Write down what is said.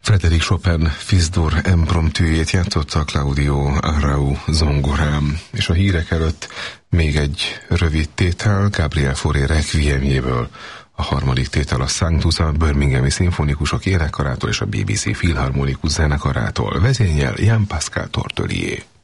Frédéric Chopin Fils-dur impromptujét játszotta Claudio Arrau zongorán, és a hírek előtt még egy rövid tétel Gabriel Fauré requiemjéből. A harmadik tétel a Sanctus a Birminghami Szimfonikusok énekkarától és a BBC Filharmonikus zenekarától, vezényel Jean-Pascal Tortelier.